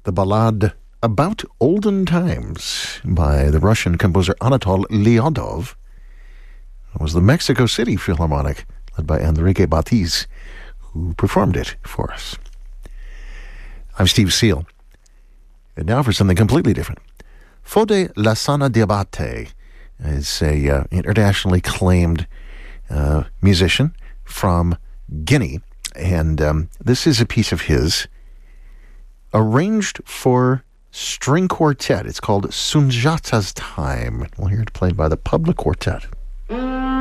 the ballad About Olden Times by the Russian composer Anatol Lyodov. It was the Mexico City Philharmonic, led by Enrique Batiz, who performed it for us. I'm Steve Seal. And now for something completely different. Fode Lassana Diabate is a internationally acclaimed musician from Guinea. And this is a piece of his arranged for string quartet. It's called Sunjata's Time. We'll hear it played by the Public Quartet.